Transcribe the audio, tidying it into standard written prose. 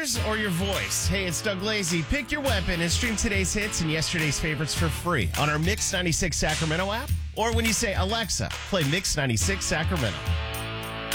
ears or your voice? Hey, it's Doug Lazy. Pick your weapon and stream today's hits and yesterday's favorites for free on our Mix 96 Sacramento app. Or when you say, Alexa, play Mix 96 Sacramento.